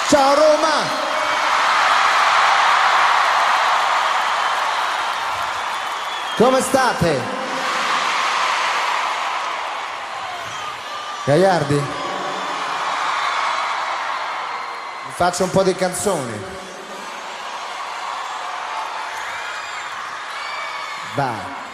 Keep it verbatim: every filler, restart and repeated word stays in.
Ciao Roma! Come state? Gagliardi? Vi faccio un po' di canzoni. Vai.